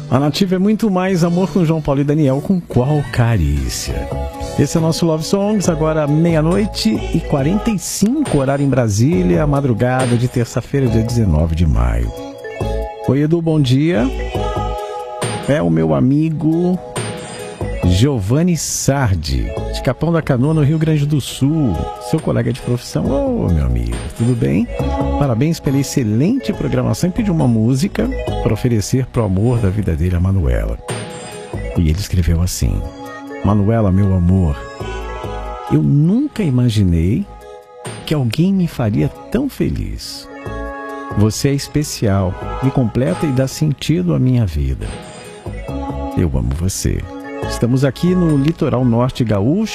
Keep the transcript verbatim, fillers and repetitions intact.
A Nativa é muito mais amor com João Paulo e Daniel, com qual carícia. Esse é o nosso Love Songs, agora meia-noite e quarenta e cinco, horário em Brasília, madrugada de terça-feira, dia dezenove de maio. Oi, Edu, bom dia. É o meu amigo Giovanni Sardi, de Capão da Canoa, no Rio Grande do Sul. Seu colega de profissão. Ô, oh, meu amigo, tudo bem? Parabéns pela excelente programação. E pediu uma música para oferecer pro amor da vida dele, a Manuela. E ele escreveu assim: Manuela, meu amor, eu nunca imaginei que alguém me faria tão feliz. Você é especial, me completa e dá sentido à minha vida. Eu amo você. Estamos aqui no litoral norte gaúcho,